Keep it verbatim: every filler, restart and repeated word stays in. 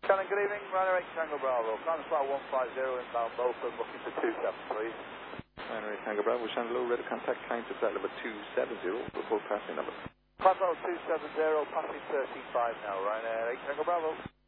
Shannon, good evening. Ryanair eight Tango Bravo. Transfer one five zero inbound Bolton, looking for two seven, please. Ryanair eight Tango Bravo, Shannon Low, ready to contact client to flight number two seven zero, report passing number. Bravo two seven zero, passing thirteen five now, Ryanair eight Tango Bravo.